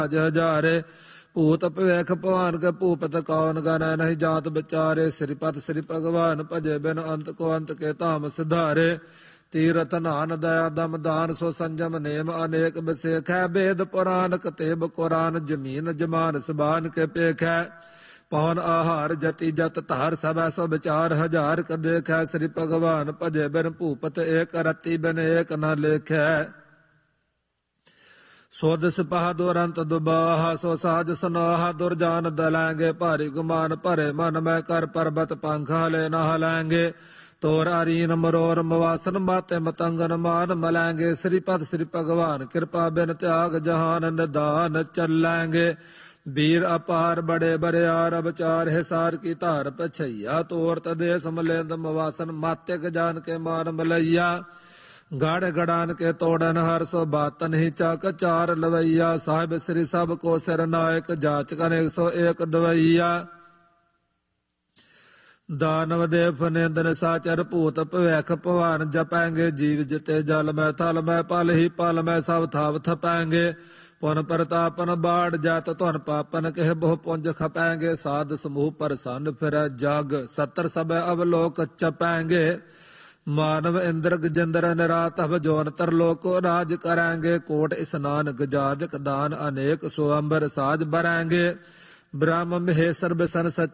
ਹਜ਼ਾਰੇ ਭੂਤ ਭਵੇਖ ਭਵਾਨ ਕੇ ਭੂਪਤ ਕੌਣ ਗਣੈ ਨਹੀਂ ਜਾਤ ਵਿਚਾਰੇ ਸ੍ਰੀਪਤ ਸ੍ਰੀ ਭਗਵਾਨ ਭਜੇ ਬਿਨ ਅੰਤ ਕੋ ਅੰਤ ਕੇ ਧਾਮ ਸਿਧਾਰੇ ਤੀਰਥ ਨਾਨ ਦਇਆ ਦਮ ਦਾਨ ਸੋ ਸੰਜਮ ਨੇਮ ਅਨੇਕ ਬਿਸੇਖੈ ਬੇਦ ਪੁਰਾਨ ਕਤੇਬ ਕੁਰਾਨ ਜਮੀਨ ਜਮਾਨ ਸਬਾਨ ਕੇ ਪੇਖੈ ਪਵਨ ਆਹਾਰ ਜਤੀ ਜਤ ਧਾਰ ਸਭੈ ਸੋ ਵਿਚਾਰ ਹਜ਼ਾਰ ਕ ਦੇਖੈ ਸ੍ਰੀ ਭਗਵਾਨ ਭਜੇ ਬਿਨ ਭੂਪਤ ਏਕ ਰਤੀ ਬਿਨ ਏਕ ਨ ਲੇਖੈ ਸੋਧ ਸਿਪਾਹ ਦੁਰੰਤ ਦੁਬਾਹ ਸੋ ਸਾਜ ਸੁਨਾਹ ਦੁਰਜਾਨ ਦਲੈਂਗੇ ਭਾਰੀ ਗੁਮਾਨ ਭਰੇ ਮਨ ਮੈਂ ਕਰ ਪਰਬਤ ਪੰਖਾ ਲੈ ਨਾ ਹਲੈਂਗੇ ਤੋਰ ਅਰੀਨ ਮਰੋਰ ਮਵਾਸਨ ਮਾਤੇ ਮਤੰਗਨ ਮਾਨ ਮਲੈਂਗੇ ਸ੍ਰੀਪਦ ਸ੍ਰੀ ਭਗਵਾਨ ਕਿਰਪਾ ਬਿਨ ਤਿਆਗ ਜਹਾਨ ਨਿਦਾਨ ਚੱਲੈਂਗੇ ਵੀਰ ਅਪਾਰ ਬੜੇ ਬਰਿਆਰ ਅਵਚਾਰ ਹਿਸਾਰ ਕੀ ਧਾਰ ਪਛਈਆ ਤੋਰ ਤਦੇ ਸਮਲੇਂਦ ਮਵਾਸਨ ਮਾਤਿਕ ਜਾਨ ਕੇ ਮਾਨ ਮਲਈਆ ਗੜ ਗੜਾਨ ਕੇ ਤੋੜਨ ਹਰ ਸੋ ਬਾਤਨ ਹੀ ਚੱਕ ਚਾਰ ਲਵਈਆ ਸਾਹਿਬ ਸ੍ਰੀ ਸਭ ਕੋ ਸਿਰ ਨਾਇਕ ਜਾਚਕਨ 101 ਦਵਈਆ ਦਾਨਵ ਦੇਵ ਨਿੰਦਨ ਸਾਚਰ ਭੂਤ ਭਵੈਖ ਭਵਾਨ ਜਪੈਂਗੇ ਜੀਵ ਜਿਤੇ ਜਲ ਮੈਂ ਥਲ ਮੈਂ ਪਲ ਹੀ ਪਲ ਮੈਂ ਸਭ ਥਾਵ ਥਪੈਂਗੇ ਪੁਨ ਪ੍ਰਤਾਪਨ ਬਾੜ ਜਤ ਧੁਨ ਪਾਪਨ ਕਹਿ ਬਹੁ ਪੁੰਜ ਖਪੈਂਗੇ ਸਾਧ ਸਮੂਹ ਪ੍ਰਸੰਨ ਫਿਰੈ ਜਗ 70 ਸਭੈ ਅਵਲੋਕ ਚਪੈਂਗੇ ਮਾਨਵ ਇੰਦਰ ਗਜਿੰਦਰ ਨਿਰਾਤ ਹਵ ਜੋਨ ਤਰਲੋਕੋ ਰਾਜ ਕਰਾਂਗੇ ਕੋਟ ਇਸਨਾਨ ਗਜਾਦਿਕ ਦਾਨ ਅਨੇਕ ਸੋ ਅੰਬਰ ਸਾਜ ਬਰਾਂਗੇ ਬ੍ਰਹਮ ਮਹੇਸ਼ਰ ਬਿਸਨ ਸਚ